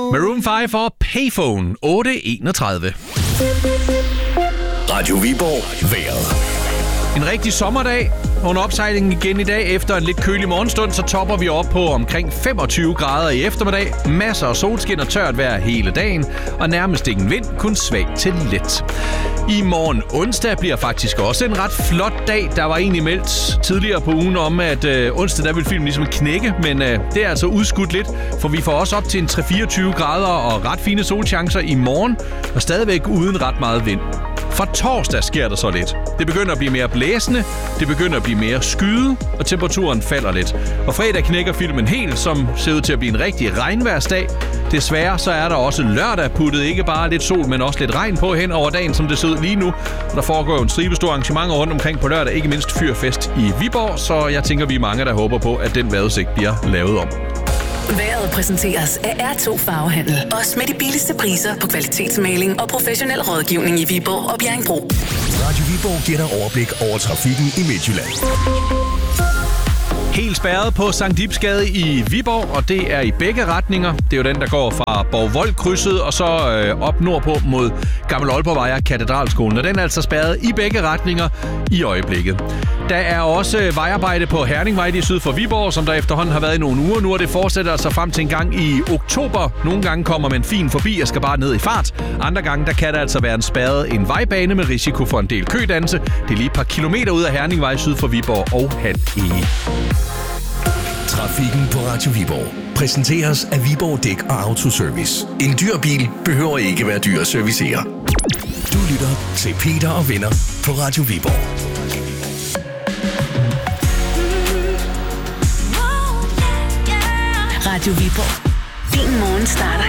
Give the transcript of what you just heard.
Maroon 5 og Payphone 8:31. Radio Viborg vejret. En rigtig sommerdag. Under opsejlingen igen i dag. Efter en lidt kølig morgenstund, så topper vi op på omkring 25 grader i eftermiddag. Masser af solskin og tørt vejr hele dagen. Og nærmest ingen vind, kun svag til let. I morgen onsdag bliver faktisk også en ret flot dag. Der var egentlig meldt tidligere på ugen om, at onsdag der vil filmen ligesom knække. Men det er altså udskudt lidt, for vi får også op til en 3-24 grader og ret fine solchancer i morgen. Og stadigvæk uden ret meget vind. Fra torsdag sker der så lidt. Det begynder at blive mere blæsende, det begynder at blive mere skyet, og temperaturen falder lidt. Og fredag knækker filmen helt, som ser ud til at blive en rigtig regnværsdag. Desværre så er der også lørdag puttet ikke bare lidt sol, men også lidt regn på hen over dagen, som det ser ud lige nu. Og der foregår jo en stribe store arrangementer rundt omkring på lørdag, ikke mindst Fyrfest i Viborg, så jeg tænker, vi er mange, der håber på, at den vejrudsigt bliver lavet om. Vejret præsenteres af R2 Farvehandel. Også med de billigste priser på kvalitetsmaling og professionel rådgivning i Viborg og Bjerringbro. Radio Viborg giver dig overblik over trafikken i Midtjylland. Helt spærret på Sankt Ibsgade i Viborg, og det er i begge retninger. Det er jo den, der går fra Borgvold-krydset og så op nordpå mod Gammel Aalborgvej og Katedralskolen. Og den er altså spærret i begge retninger i øjeblikket. Der er også vejarbejde på Herningvej i syd for Viborg, som der efterhånden har været i nogle uger nu, og det fortsætter altså frem til en gang i oktober. Nogle gange kommer man fint forbi og skal bare ned i fart. Andre gange, der kan der altså være en vejbane med risiko for en del kødannelse. Det er lige et par kilometer ud af Herningvej syd for Viborg og Han-Ege. Trafikken på Radio Viborg præsenteres af Viborg Dæk og Autoservice. En dyr bil behøver ikke være dyr at servicere. Du lytter til Peter og Venner på Radio Viborg. Radio Viborg. Din morgen starter